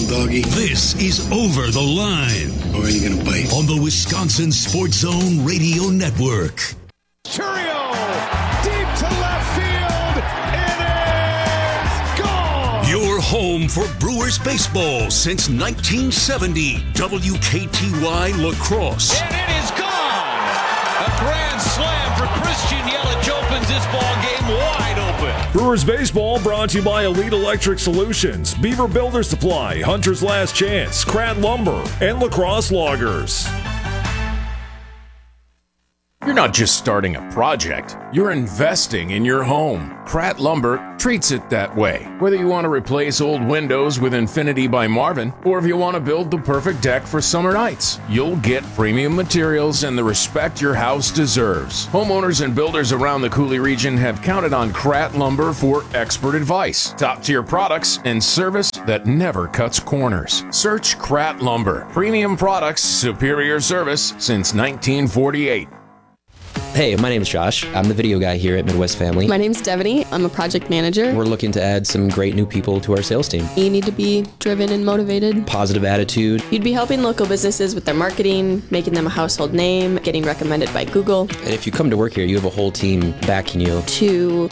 doggy. This is Over the Line. Or are you going to bite? On the Wisconsin Sports Zone Radio Network. Churio, deep to left field. It is gone. Your home for Brewers baseball since 1970. WKTY Lacrosse. And it is gone. A grand slam for Christian Yelich opens this ball game wide open. Brewers baseball brought to you by Elite Electric Solutions, Beaver Builder Supply, Hunter's Last Chance, Krat Lumber, and Lacrosse Loggers. You're not just starting a project, you're investing in your home. Krat Lumber treats it that way. Whether you want to replace old windows with Infinity by Marvin, or if you want to build the perfect deck for summer nights, you'll get premium materials and the respect your house deserves. Homeowners and builders around the Cooley region have counted on Krat Lumber for expert advice, top-tier products, and service that never cuts corners. Search Krat Lumber. Premium products, superior service since 1948. Hey, my name's Josh. I'm the video guy here at Midwest Family. My name's Devaney. I'm a project manager. We're looking to add some great new people to our sales team. You need to be driven and motivated. Positive attitude. You'd be helping local businesses with their marketing, making them a household name, getting recommended by Google. And if you come to work here, you have a whole team backing you. To